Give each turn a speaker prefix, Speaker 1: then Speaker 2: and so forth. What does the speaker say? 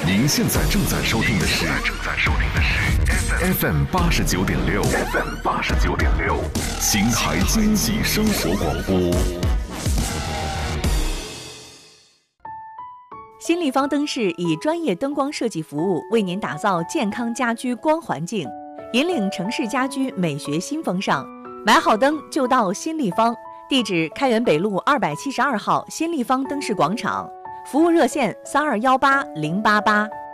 Speaker 1: 您现在正在收听的是 FM 89.6 FM 89.6秦海经济生活广播。
Speaker 2: 新立方灯饰以专业灯光设计服务为您打造健康家居光环境，引领城市家居美学新风尚。买好灯就到新立方，地址开元北路272号新立方灯饰广场，服务热线3218-088。